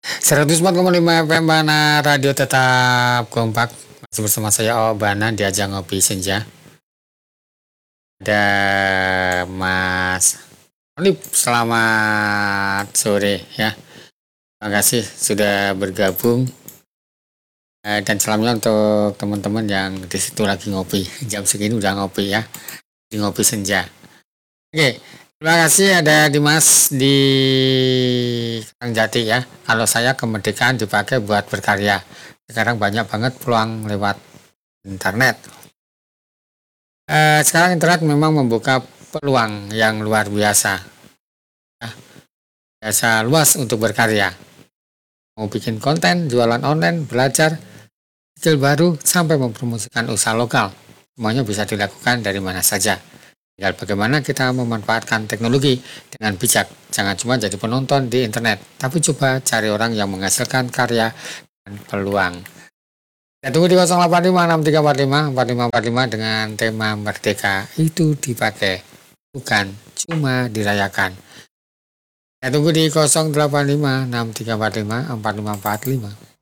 104,5 FM Bana Radio tetap kompak. Masih bersama saya Bana di ajang ngopi senja. Ada Mas Olip, selamat sore ya. Terima kasih sudah bergabung. Dan salamnya untuk teman-teman yang di situ lagi ngopi. Jam segini udah ngopi ya. Di ngopi senja. Oke. Terima kasih ada Dimas di Karangjati ya. Kalau saya kemerdekaan dipakai buat berkarya. Sekarang banyak banget peluang lewat internet. Sekarang internet memang membuka peluang yang luar biasa. Ya, biasa luas untuk berkarya. Mau bikin konten, jualan online, belajar, skill baru, sampai mempromosikan usaha lokal. Semuanya bisa dilakukan dari mana saja. Tinggal bagaimana kita memanfaatkan teknologi dengan bijak. Jangan cuma jadi penonton di internet, tapi coba cari orang yang menghasilkan karya dan peluang. Saya tunggu di 085 6345 4545 dengan tema Merdeka itu dipakai, bukan cuma dirayakan. Saya tunggu di 085 6345 4545.